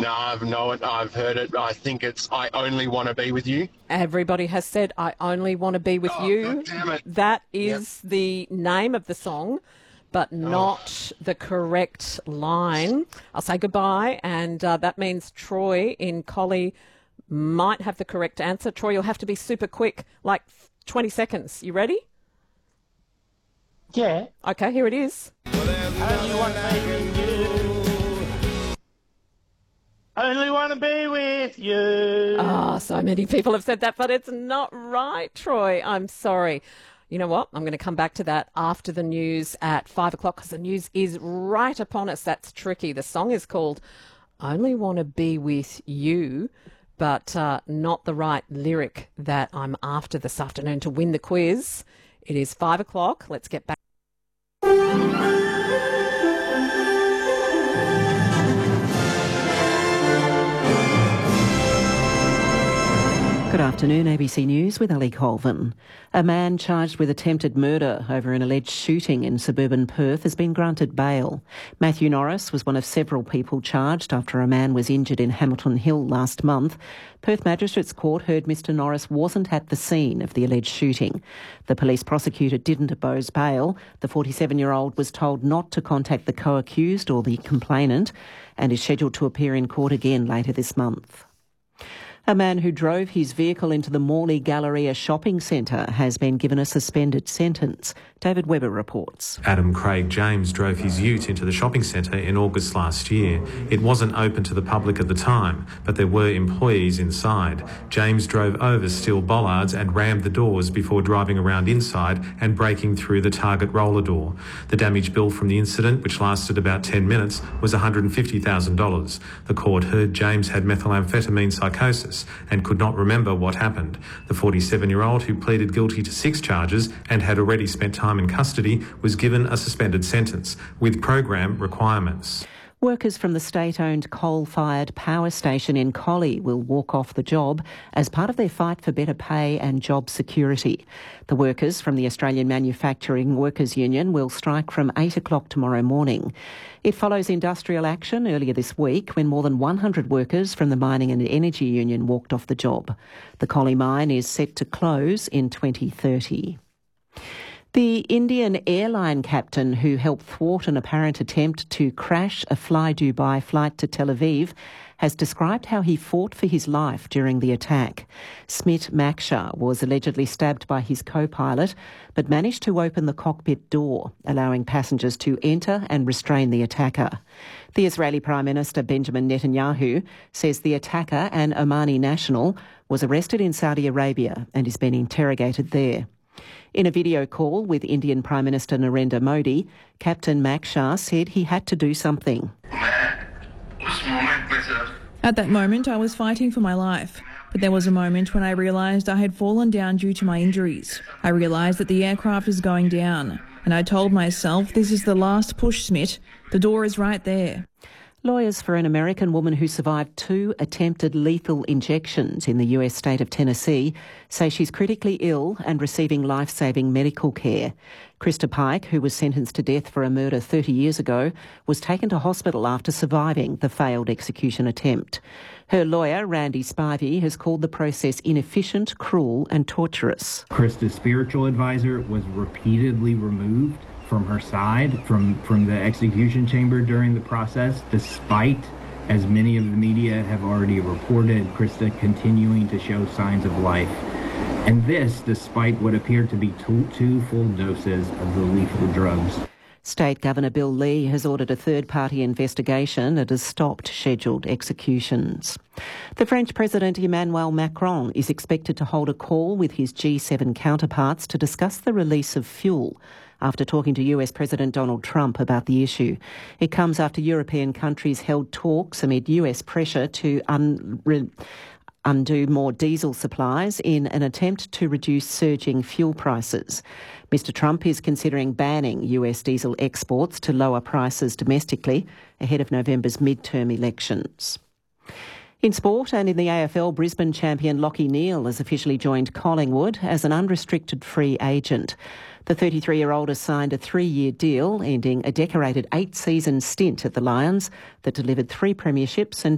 No, I've heard it. I think it's I Only Want to Be With You. Everybody has said, I Only Want to Be With You. God damn it. That is the name of the song, but not the correct line. I'll say goodbye, and that means Troy in Collie might have the correct answer. Troy, you'll have to be super quick, like 20 seconds. You ready? Yeah. Okay, here it is. Only want to be with you. Only want to be with you. Ah, so many people have said that, but it's not right, Troy. I'm sorry. You know what? I'm going to come back to that after the news at 5 o'clock because the news is right upon us. That's tricky. The song is called Only Want to Be With You, but not the right lyric that I'm after this afternoon to win the quiz. It is 5 o'clock. Let's get back. Good afternoon, ABC News with Ali Colvin. A man charged with attempted murder over an alleged shooting in suburban Perth has been granted bail. Matthew Norris was one of several people charged after a man was injured in Hamilton Hill last month. Perth Magistrates Court heard Mr Norris wasn't at the scene of the alleged shooting. The police prosecutor didn't oppose bail. The 47-year-old was told not to contact the co-accused or the complainant and is scheduled to appear in court again later this month. A man who drove his vehicle into the Morley Galleria shopping centre has been given a suspended sentence. David Webber reports. Adam Craig James drove his ute into the shopping centre in August last year. It wasn't open to the public at the time, but there were employees inside. James drove over steel bollards and rammed the doors before driving around inside and breaking through the Target roller door. The damage bill from the incident, which lasted about 10 minutes, was $150,000. The court heard James had methamphetamine psychosis and could not remember what happened. The 47-year-old, who pleaded guilty to 6 charges and had already spent time in custody, was given a suspended sentence with program requirements. Workers from the state-owned coal-fired power station in Collie will walk off the job as part of their fight for better pay and job security. The workers from the Australian Manufacturing Workers Union will strike from 8 o'clock tomorrow morning. It follows industrial action earlier this week when more than 100 workers from the Mining and Energy Union walked off the job. The Collie mine is set to close in 2030. The Indian airline captain who helped thwart an apparent attempt to crash a Fly Dubai flight to Tel Aviv has described how he fought for his life during the attack. Smit Makshar was allegedly stabbed by his co-pilot but managed to open the cockpit door, allowing passengers to enter and restrain the attacker. The Israeli Prime Minister Benjamin Netanyahu says the attacker, an Omani national, was arrested in Saudi Arabia and is being interrogated there. In a video call with Indian Prime Minister Narendra Modi, Captain Makshar said he had to do something. At that moment, I was fighting for my life. But there was a moment when I realised I had fallen down due to my injuries. I realised that the aircraft is going down. And I told myself, this is the last push, Smit. The door is right there. Lawyers for an American woman who survived 2 attempted lethal injections in the US state of Tennessee say she's critically ill and receiving life-saving medical care. Krista Pike, who was sentenced to death for a murder 30 years ago, was taken to hospital after surviving the failed execution attempt. Her lawyer, Randy Spivey, has called the process inefficient, cruel and torturous. Krista's spiritual advisor was repeatedly removed from her side, from the execution chamber during the process, despite, as many of the media have already reported, Krista continuing to show signs of life. And this, despite what appeared to be two full doses of the lethal drugs. State Governor Bill Lee has ordered a third-party investigation that has stopped scheduled executions. The French President Emmanuel Macron is expected to hold a call with his G7 counterparts to discuss the release of fuel after talking to US President Donald Trump about the issue. It comes after European countries held talks amid US pressure to undo more diesel supplies in an attempt to reduce surging fuel prices. Mr Trump is considering banning US diesel exports to lower prices domestically ahead of November's midterm elections. In sport and in the AFL, Brisbane champion Lachie Neale has officially joined Collingwood as an unrestricted free agent. The 33-year-old has signed a 3-year deal ending a decorated 8-season stint at the Lions that delivered 3 premierships and